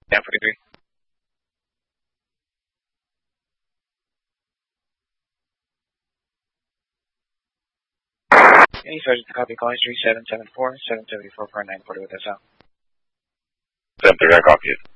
Down 43. Any Sergeant, copy, calling 3774, 774 for 940 with us out. 730, I copy it.